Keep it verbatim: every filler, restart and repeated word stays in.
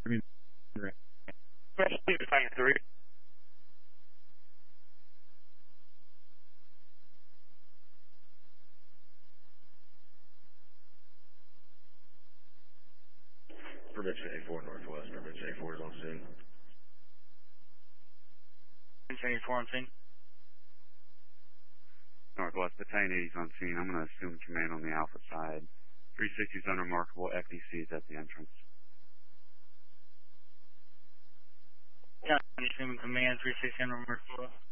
three. Prevention A four Northwest. Prevention A four is on scene. Prevention A four on scene. Northwest Battalion eighty is on scene. I'm going to assume command on the Alpha side. three sixty is unremarkable. F D C is at the entrance. Yeah, I'm assuming command three sixty unremarkable.